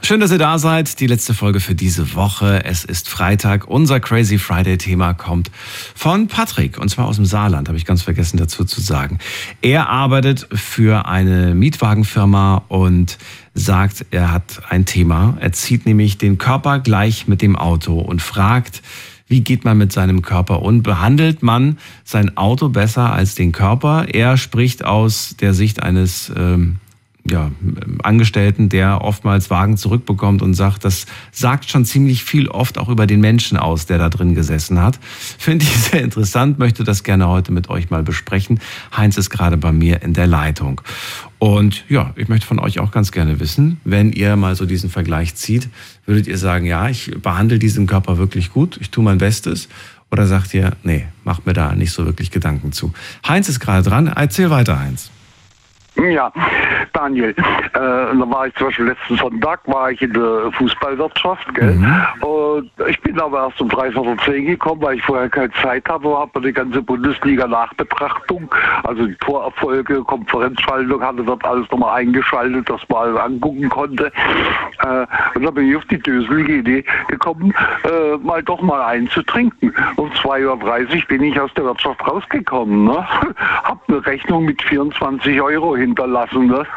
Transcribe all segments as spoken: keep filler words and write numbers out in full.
Schön, dass ihr da seid. Die letzte Folge für diese Woche. Es ist Freitag. Unser Crazy Friday-Thema kommt von Patrick, und zwar aus dem Saarland, habe ich ganz vergessen dazu zu sagen. Er arbeitet für eine Mietwagenfirma und sagt, er hat ein Thema. Er zieht nämlich den Körper gleich mit dem Auto und fragt, wie geht man mit seinem Körper um? Behandelt man sein Auto besser als den Körper? Er spricht aus der Sicht eines ähm, ja, Angestellten, der oftmals Wagen zurückbekommt und sagt, das sagt schon ziemlich viel oft auch über den Menschen aus, der da drin gesessen hat. Finde ich sehr interessant, möchte das gerne heute mit euch mal besprechen. Heinz ist gerade bei mir in der Leitung. Und ja, ich möchte von euch auch ganz gerne wissen, wenn ihr mal so diesen Vergleich zieht, würdet ihr sagen, ja, ich behandle diesen Körper wirklich gut, ich tue mein Bestes? Oder sagt ihr, nee, macht mir da nicht so wirklich Gedanken zu? Heinz ist gerade dran, erzähl weiter, Heinz. Ja, Daniel, äh, da war ich zum Beispiel letzten Sonntag, war ich in der Fußballwirtschaft, gell? Mhm. Und ich bin aber erst um dreiviertel zehn gekommen, weil ich vorher keine Zeit hatte, habe die ganze Bundesliga-Nachbetrachtung, also die Torerfolge, Konferenzschaltung, hatte dort alles nochmal eingeschaltet, dass man alles angucken konnte. Äh, und da bin ich auf die döselige Idee gekommen, äh, mal doch mal einen zu trinken. Um zwei Uhr dreißig bin ich aus der Wirtschaft rausgekommen, ne? Hab eine Rechnung mit vierundzwanzig Euro hinterlassen, ne?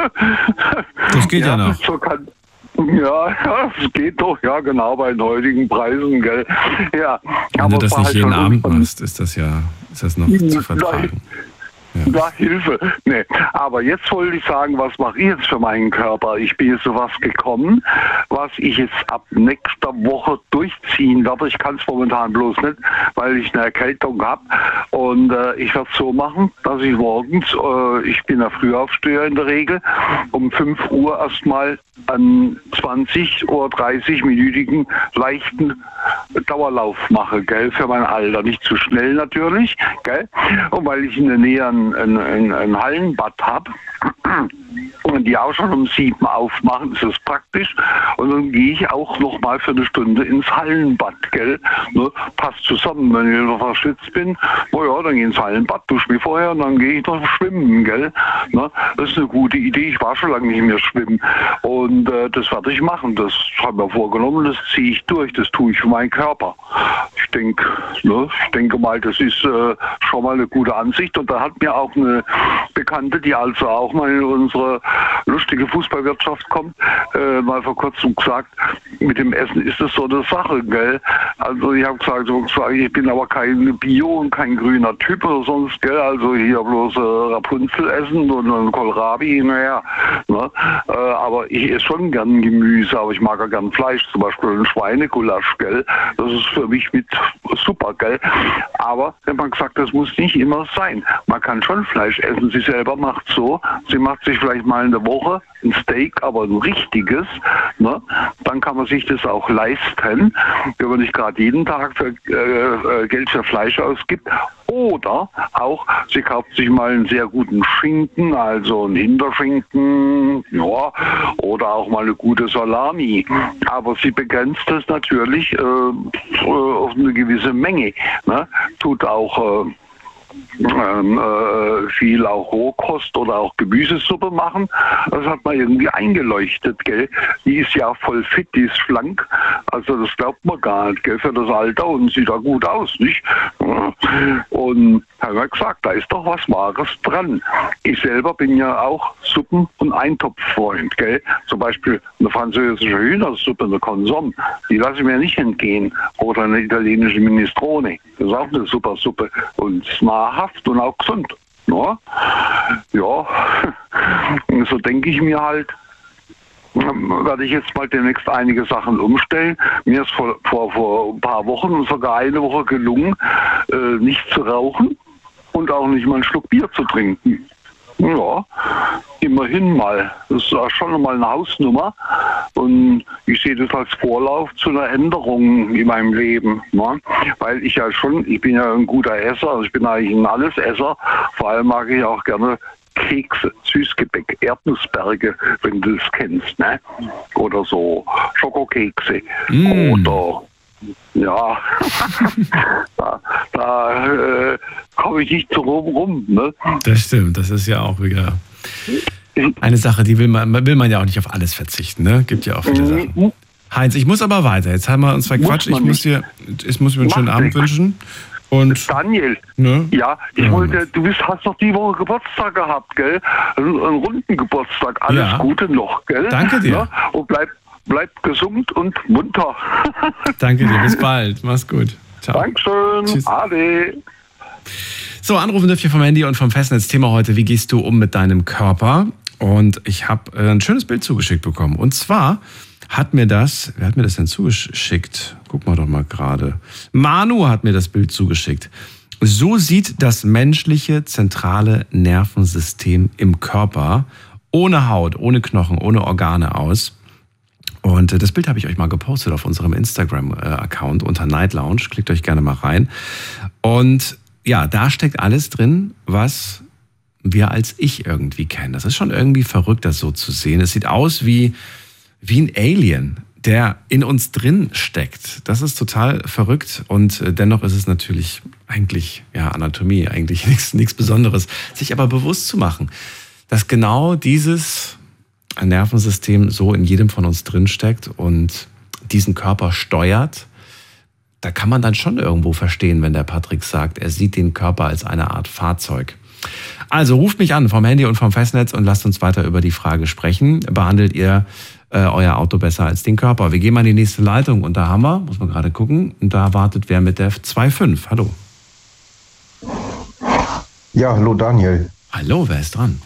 Das geht ja, ja noch. So kann, ja, das geht doch, ja, genau, bei den heutigen Preisen, gell. Ja, wenn aber du das nicht halt jeden Abend machst, ist das ja, ist das noch zu vertragen. Ja. Na, Hilfe. Nee. Aber jetzt wollte ich sagen, was mache ich jetzt für meinen Körper? Ich bin jetzt zu was gekommen, was ich jetzt ab nächster Woche durchziehen werde. Ich kann es momentan bloß nicht, weil ich eine Erkältung habe. Und äh, ich werde es so machen, dass ich morgens, äh, ich bin ja Frühaufsteher in der Regel, um fünf Uhr erstmal einen zwanzig oder dreißig-minütigen leichten Dauerlauf mache, gell, für mein Alter. Nicht zu schnell natürlich, gell, und weil ich in der Nähe ein, ein, ein, ein Hallenbad habe und die auch schon um sieben aufmachen, ist das praktisch. Und dann gehe ich auch noch mal für eine Stunde ins Hallenbad, gell, ne, passt zusammen. Wenn ich noch verschwitzt bin, oh ja, dann gehe ich ins Hallenbad, dusche mich vorher und dann gehe ich noch schwimmen, gell, ne, das ist eine gute Idee. Ich war schon lange nicht mehr schwimmen und äh, das werde ich machen. Das habe ich mir vorgenommen, das ziehe ich durch, das tue ich für meinen Körper. Ich denke, ne, ich denke mal, das ist äh, schon mal eine gute Ansicht. Und da hat mir auch eine Bekannte, die also auch mal in unsere lustige Fußballwirtschaft kommt, äh, mal vor kurzem gesagt, mit dem Essen ist das so eine Sache, gell? Also ich habe gesagt, so gesagt, ich bin aber kein Bio und kein grüner Typ oder sonst, gell? Also hier bloß äh, Rapunzel essen und ein Kohlrabi, naja. Ne? Äh, aber ich esse schon gern Gemüse, aber ich mag auch gern Fleisch, zum Beispiel ein Schweinegulasch, gell? Das ist für mich mit super, gell? Aber wenn man gesagt, das muss nicht immer sein. Man kann schon Fleisch essen. Sie selber macht so, sie macht sich vielleicht mal in der Woche ein Steak, aber ein richtiges, ne? Dann kann man sich das auch leisten, wenn man nicht gerade jeden Tag für, äh, Geld für Fleisch ausgibt. Oder auch, sie kauft sich mal einen sehr guten Schinken, also einen Hinterschinken, ja, oder auch mal eine gute Salami. Aber sie begrenzt das natürlich äh, auf eine gewisse Menge, ne? Tut auch äh, Ähm, äh, viel auch Rohkost oder auch Gemüsesuppe machen. Das hat man irgendwie eingeleuchtet, gell. Die ist ja voll fit, die ist schlank. Also das glaubt man gar nicht, gell, für das Alter und sieht da gut aus, nicht? Und haben wir gesagt, da ist doch was Wahres dran. Ich selber bin ja auch Suppen- und Eintopffreund, gell. Zum Beispiel eine französische Hühnersuppe, eine Consomme, die lasse ich mir nicht entgehen. Oder eine italienische Minestrone. Das ist auch eine super Suppe. Und nahrhaft und auch gesund. Ja, ja. So denke ich mir halt, werde ich jetzt mal demnächst einige Sachen umstellen. Mir ist vor, vor, vor ein paar Wochen, sogar eine Woche gelungen, äh, nicht zu rauchen und auch nicht mal einen Schluck Bier zu trinken. Ja, immerhin mal. Das ist auch schon mal eine Hausnummer. Und ich sehe das als Vorlauf zu einer Änderung in meinem Leben. Ne? Weil ich ja schon, ich bin ja ein guter Esser, also ich bin eigentlich ein Allesesser. Vor allem mag ich auch gerne Kekse, Süßgebäck, Erdnussberge, wenn du das kennst, ne? Oder so Schokokekse. Mm. Oder ja, da, da äh, komme ich nicht so rum rum. Ne? Das stimmt, das ist ja auch wieder eine Sache, die will man, will man ja auch nicht auf alles verzichten, ne? Gibt ja auch viele Sachen. Heinz, ich muss aber weiter. Jetzt haben wir uns verquatscht. Ich muss dir, ich muss mir einen schönen Abend wünschen. Und Daniel, ne? ja, ich ja, wollte, du bist, hast doch die Woche Geburtstag gehabt, gell? Einen, einen runden Geburtstag. Alles ja. Gute noch, gell? Danke dir. Ja? Und bleib, bleib gesund und munter. Danke dir, bis bald. Mach's gut. Ciao. Dankeschön. Tschüss. Ade. So, anrufen dürft ihr vom Handy und vom Festnetz. Thema heute, wie gehst du um mit deinem Körper? Und ich habe äh, ein schönes Bild zugeschickt bekommen. Und zwar hat mir das, wer hat mir das denn zugeschickt? Gucken wir doch mal gerade. Manu hat mir das Bild zugeschickt. So sieht das menschliche zentrale Nervensystem im Körper ohne Haut, ohne Knochen, ohne Organe aus. Und äh, das Bild habe ich euch mal gepostet auf unserem Instagram-Account unter Night Lounge. Klickt euch gerne mal rein. Und ja, da steckt alles drin, was wir als Ich irgendwie kennen. Das ist schon irgendwie verrückt, das so zu sehen. Es sieht aus wie, wie ein Alien, der in uns drin steckt. Das ist total verrückt und dennoch ist es natürlich eigentlich, ja, Anatomie, eigentlich nichts, nichts Besonderes. Sich aber bewusst zu machen, dass genau dieses Nervensystem so in jedem von uns drin steckt und diesen Körper steuert, da kann man dann schon irgendwo verstehen, wenn der Patrick sagt, er sieht den Körper als eine Art Fahrzeug. Also ruft mich an vom Handy und vom Festnetz und lasst uns weiter über die Frage sprechen. Behandelt ihr äh, euer Auto besser als den Körper? Wir gehen mal in die nächste Leitung und da haben wir, muss man gerade gucken, und da wartet wer mit der zwei fünf. Hallo. Ja, hallo Daniel. Hallo, wer ist dran?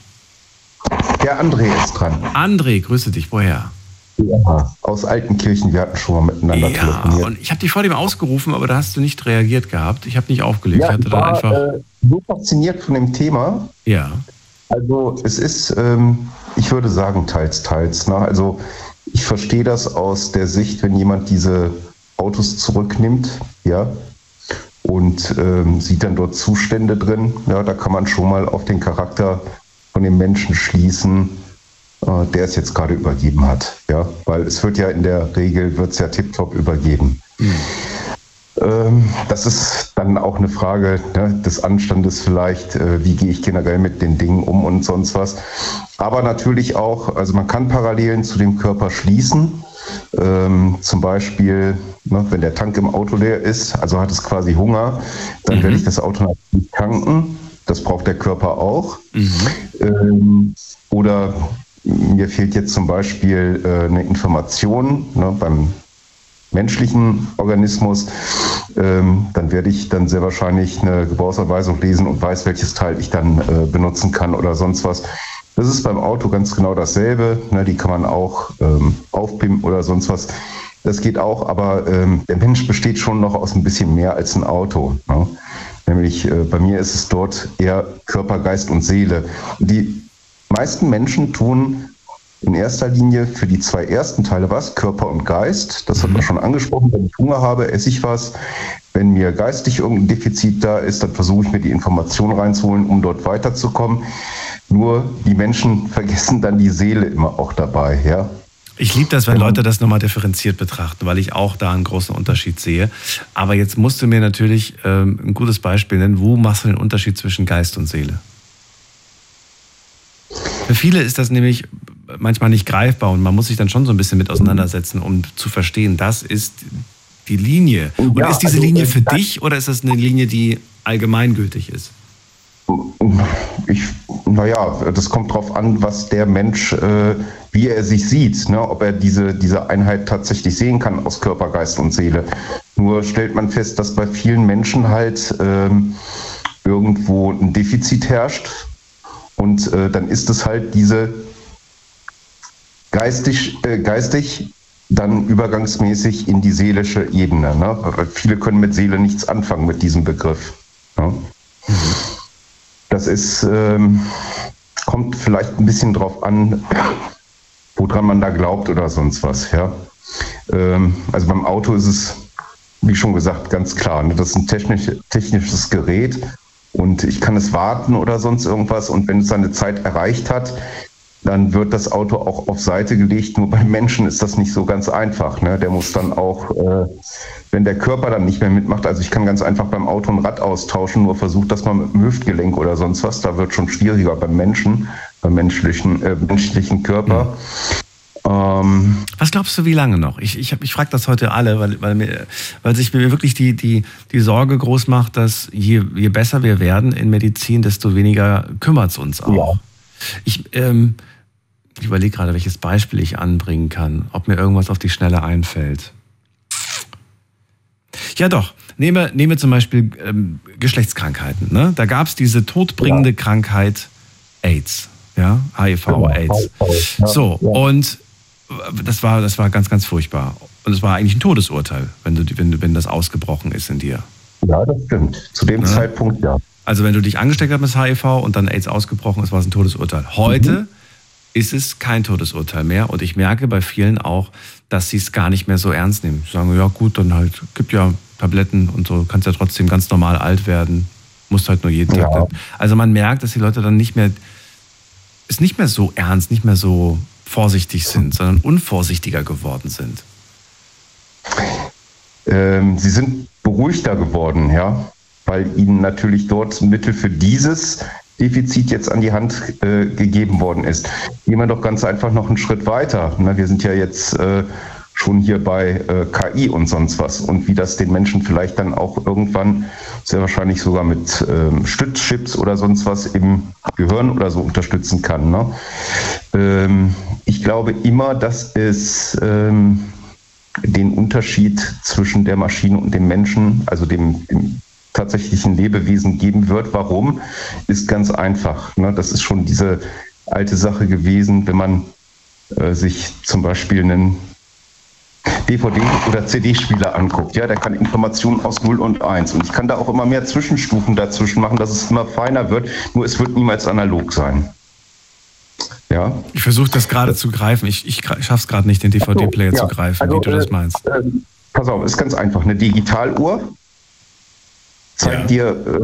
Der André ist dran. André, grüße dich. Woher? Ja, aus Altenkirchen, wir hatten schon mal miteinander ja, telefoniert. Und ich habe dich vor dem ausgerufen, aber da hast du nicht reagiert gehabt. Ich habe nicht aufgelegt. Ja, ich hatte ich da war einfach. äh, so fasziniert von dem Thema. Ja. Also es ist, ähm, ich würde sagen, teils, teils. Ne? Also ich verstehe das aus der Sicht, wenn jemand diese Autos zurücknimmt, ja, und ähm, sieht dann dort Zustände drin. Ja, da kann man schon mal auf den Charakter von dem Menschen schließen, der es jetzt gerade übergeben hat, ja, weil es wird ja in der Regel, wird es ja tiptop übergeben. Mhm. Ähm, das ist dann auch eine Frage, ne, des Anstandes vielleicht, äh, wie gehe ich generell mit den Dingen um und sonst was. Aber natürlich auch, also man kann Parallelen zu dem Körper schließen, ähm, zum Beispiel, ne, wenn der Tank im Auto leer ist, also hat es quasi Hunger, dann mhm. werde ich das Auto natürlich tanken, das braucht der Körper auch. Mhm. Ähm, oder mir fehlt jetzt zum Beispiel äh, eine Information, ne, beim menschlichen Organismus, ähm, dann werde ich dann sehr wahrscheinlich eine Gebrauchsanweisung lesen und weiß, welches Teil ich dann äh, benutzen kann oder sonst was. Das ist beim Auto ganz genau dasselbe, ne, die kann man auch ähm, aufpimpen oder sonst was. Das geht auch, aber ähm, der Mensch besteht schon noch aus ein bisschen mehr als ein Auto. Ne? Nämlich äh, bei mir ist es dort eher Körper, Geist und Seele. Die meisten Menschen tun in erster Linie für die zwei ersten Teile was, Körper und Geist. Das hat man schon angesprochen. Wenn ich Hunger habe, esse ich was. Wenn mir geistig irgendein Defizit da ist, dann versuche ich mir die Information reinzuholen, um dort weiterzukommen. Nur die Menschen vergessen dann die Seele immer auch dabei. Ja? Ich liebe das, wenn Leute das nochmal differenziert betrachten, weil ich auch da einen großen Unterschied sehe. Aber jetzt musst du mir natürlich ähm, ein gutes Beispiel nennen. Wo machst du den Unterschied zwischen Geist und Seele? Für viele ist das nämlich manchmal nicht greifbar und man muss sich dann schon so ein bisschen mit auseinandersetzen, um zu verstehen, das ist die Linie. Und ja, ist diese also, Linie für dich oder ist das eine Linie, die allgemeingültig ist? Ich, naja, das kommt drauf an, was der Mensch, äh, wie er sich sieht, ne? Ob er diese, diese Einheit tatsächlich sehen kann aus Körper, Geist und Seele. Nur stellt man fest, dass bei vielen Menschen halt ähm, irgendwo ein Defizit herrscht. Und äh, dann ist es halt diese geistig, äh, geistig dann übergangsmäßig in die seelische Ebene. Ne? Weil viele können mit Seele nichts anfangen mit diesem Begriff. Ne? Mhm. Das ist, ähm, kommt vielleicht ein bisschen drauf an, woran man da glaubt oder sonst was. Ja? Ähm, also beim Auto ist es, wie schon gesagt, ganz klar. Ne? Das ist ein technisch, technisches Gerät. Und ich kann es warten oder sonst irgendwas. Und wenn es seine Zeit erreicht hat, dann wird das Auto auch auf Seite gelegt. Nur beim Menschen ist das nicht so ganz einfach. Ne? Der muss dann auch, äh, wenn der Körper dann nicht mehr mitmacht, also ich kann ganz einfach beim Auto ein Rad austauschen, nur versucht das mal mit dem Hüftgelenk oder sonst was. Da wird schon schwieriger beim Menschen. äh, menschlichen, äh, menschlichen Körper. Mhm. Ähm, Was glaubst du, wie lange noch? Ich, ich, ich frage das heute alle, weil, weil, mir, weil sich mir wirklich die, die, die Sorge groß macht, dass je, je besser wir werden in Medizin, desto weniger kümmert es uns auch. Ja. Ich, ähm, ich überlege gerade, welches Beispiel ich anbringen kann, ob mir irgendwas auf die Schnelle einfällt. Ja doch, nehme, nehme zum Beispiel ähm, Geschlechtskrankheiten. Ne? Da gab es diese todbringende ja. Krankheit AIDS, ja, H I V, ja, AIDS. Ja, so, ja. und das war, das war ganz, ganz furchtbar. Und es war eigentlich ein Todesurteil, wenn, du, wenn, wenn das ausgebrochen ist in dir. Ja, das stimmt. Zu dem ja? Zeitpunkt, ja. Also wenn du dich angesteckt hast mit H I V und dann AIDS ausgebrochen ist, war es ein Todesurteil. Heute mhm. ist es kein Todesurteil mehr. Und ich merke bei vielen auch, dass sie es gar nicht mehr so ernst nehmen. Sie sagen, ja gut, dann halt, gibt ja Tabletten und so, kannst ja trotzdem ganz normal alt werden, musst halt nur jeden Tag. Ja. Also man merkt, dass die Leute dann nicht mehr, ist nicht mehr so ernst, nicht mehr so vorsichtig sind, sondern unvorsichtiger geworden sind. Ähm, sie sind beruhigter geworden, ja, weil ihnen natürlich dort Mittel für dieses Defizit jetzt an die Hand äh, gegeben worden ist. Gehen wir doch ganz einfach noch einen Schritt weiter. Ne? Wir sind ja jetzt äh, schon hier bei äh, K I und sonst was und wie das den Menschen vielleicht dann auch irgendwann sehr wahrscheinlich sogar mit ähm, Stützchips oder sonst was im Gehirn oder so unterstützen kann. Ne? Ähm, ich glaube immer, dass es ähm, den Unterschied zwischen der Maschine und dem Menschen, also dem, dem tatsächlichen Lebewesen geben wird. Warum? Ist ganz einfach. Ne? Das ist schon diese alte Sache gewesen, wenn man äh, sich zum Beispiel einen D V D- oder C D-Spieler anguckt. Ja, der kann Informationen aus null und eins. Und ich kann da auch immer mehr Zwischenstufen dazwischen machen, dass es immer feiner wird. Nur es wird niemals analog sein. Ja. Ich versuche das gerade zu greifen. Ich, ich schaffe es gerade nicht, den D V D-Player so, ja. zu greifen, also, wie du das meinst. Äh, pass auf, ist ganz einfach. Eine Digitaluhr zeigt ja. dir